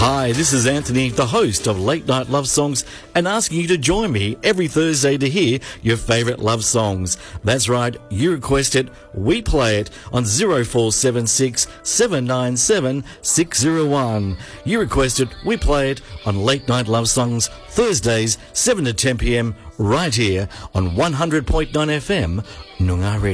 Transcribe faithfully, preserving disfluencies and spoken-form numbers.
Hi, this is Anthony, the host of Late Night Love Songs, and asking you to join me every Thursday to hear your favourite love songs. That's right, you request it, we play it on zero four seven six, seven nine seven, six zero one. You request it, we play it on Late Night Love Songs, Thursdays, seven to ten p m, right here on one hundred point nine F M, Noongar Radio.